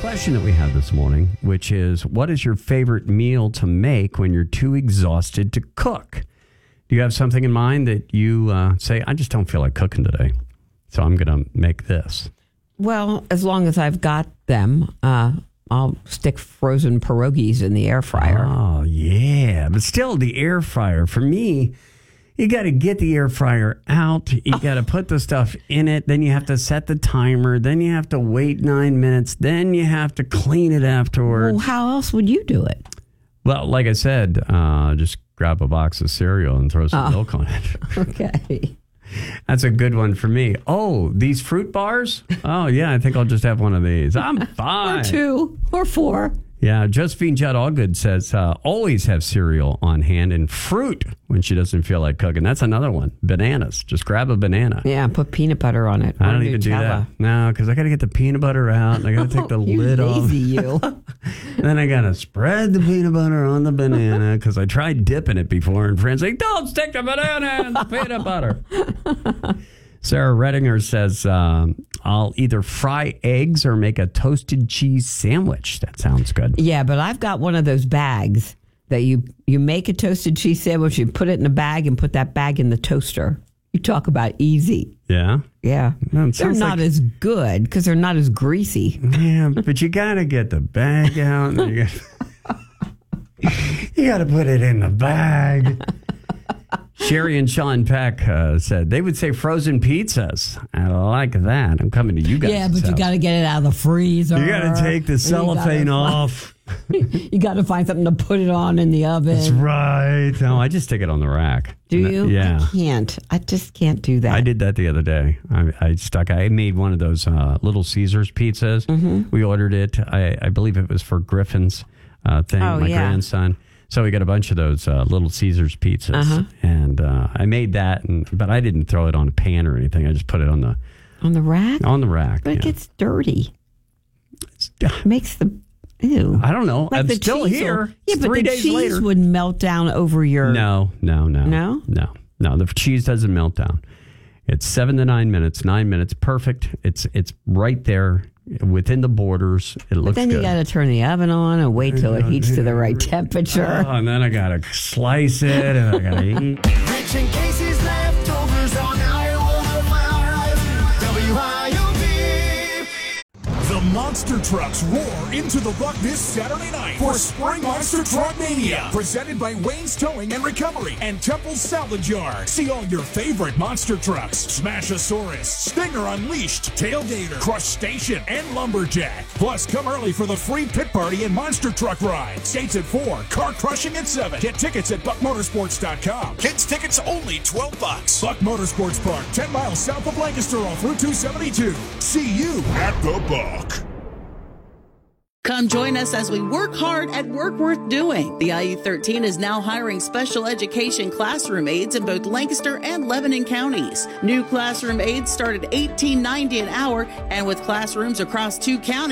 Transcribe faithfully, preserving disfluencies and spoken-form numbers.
question that we had this morning, which is, what is your favorite meal to make when you're too exhausted to cook? Do you have something in mind that you uh, say, I just don't feel like cooking today, so I'm going to make this? Well, as long as I've got them, uh, I'll stick frozen pierogies in the air fryer. Oh, yeah. But still, the air fryer, for me, you got to get the air fryer out. You got to put the stuff in it. Then you have to set the timer. Then you have to wait nine minutes. Then you have to clean it afterwards. Well, how else would you do it? Well, like I said, uh, just grab a box of cereal and throw some oh. milk on it. Okay. That's a good one for me. Oh, these fruit bars? Oh, yeah, I think I'll just have one of these. I'm fine. Or two. Or four. Yeah, Josephine Judd Allgood says, uh, always have cereal on hand and fruit when she doesn't feel like cooking. That's another one. Bananas. Just grab a banana. Yeah, put peanut butter on it. I don't even do that. No, because I got to get the peanut butter out and I got to take the you lid lazy off. you. Then I got to spread the peanut butter on the banana because I tried dipping it before and friends like, don't stick the banana in the peanut butter. Sarah Redinger says, um, I'll either fry eggs or make a toasted cheese sandwich. That sounds good. Yeah, but I've got one of those bags that you, you make a toasted cheese sandwich, you put it in a bag and put that bag in the toaster. You talk about easy. Yeah? Yeah. No, they're not like, as good because they're not as greasy. Yeah, but you got to get the bag out. And you got to put it in the bag. Sherry and Sean Peck uh, said they would say frozen pizzas. I like that. I'm coming to you guys. Yeah, but you got to get it out of the freezer. You got to take the cellophane you off. You got to find something to put it on in the oven. That's right. No, I just stick it on the rack. Do you? Yeah. I can't. I just can't do that. I did that the other day. I, I stuck. I made one of those uh, Little Caesars pizzas. Mm-hmm. We ordered it. I, I believe it was for Griffin's uh, thing. Oh, my yeah. grandson. So we got a bunch of those uh, Little Caesars pizzas, uh-huh. and uh, I made that, and but I didn't throw it on a pan or anything. I just put it on the on the rack. On the rack, but yeah. it gets dirty. It makes the ew. I don't know. Like I'm the still here. Will, yeah, it's but three the days cheese later. would melt down over your. No, no, no, no, no, no. The cheese doesn't melt down. It's seven to nine minutes. Nine minutes, perfect. It's it's right there. Within the borders, it looks good. But then you got to turn the oven on and wait till it heats to the right temperature. Oh, and then I got to slice it and I got to eat. Rich and Casey's leftovers on Iowa five W I O D. The monster trucks roar into the Buck this Saturday night for Spring Monster Truck Mania, presented by Wayne's Towing and Recovery and Temple's Salvage Yard. See all your favorite monster trucks: Smashosaurus, Stinger Unleashed, Tailgater, Crush Station, and Lumberjack. Plus, come early for the free pit party and monster truck ride. Skates at four, car crushing at seven. Get tickets at buck motorsports dot com. Kids tickets only twelve bucks. Buck Motorsports Park, ten miles south of Lancaster off Route two seventy-two. See you at the Buck. Come join us as we work hard at work worth doing. The I U thirteen is now hiring special education classroom aides in both Lancaster and Lebanon counties. New classroom aides start at eighteen ninety an hour, and with classrooms across two counties,